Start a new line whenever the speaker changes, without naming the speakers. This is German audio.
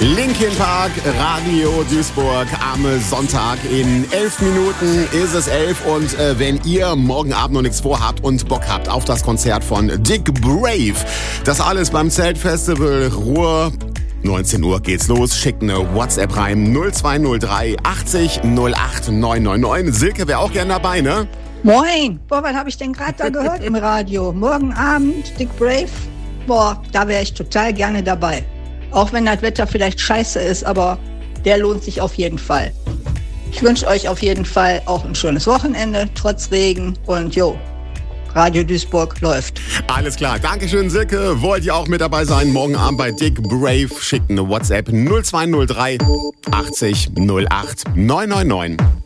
Linkin Park, Radio Duisburg am Sonntag. In 11 Minuten ist es 11 und wenn ihr morgen Abend noch nichts vorhabt und Bock habt auf das Konzert von Dick Brave, das alles beim Zeltfestival Ruhr. 19 Uhr geht's los. Schickt eine WhatsApp rein. 0203 80 08 999. Silke wäre auch gern dabei, ne?
Moin! Boah, was habe ich denn gerade da gehört im Radio? Morgen Abend, Dick Brave? Boah, da wäre ich total gerne dabei. Auch wenn das Wetter vielleicht scheiße ist, aber der lohnt sich auf jeden Fall. Ich wünsche euch auf jeden Fall auch ein schönes Wochenende, trotz Regen. Und jo, Radio Duisburg läuft.
Alles klar. Dankeschön, Silke. Wollt ihr auch mit dabei sein? Morgen Abend bei Dick Brave. Schickt eine WhatsApp 0203 80 08 999.